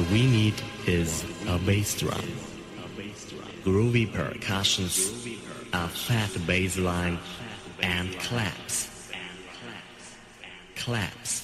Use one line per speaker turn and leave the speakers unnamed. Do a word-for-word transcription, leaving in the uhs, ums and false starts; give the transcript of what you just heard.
we need is a bass drum. Groovy percussions, a fat bass line, and claps. Claps.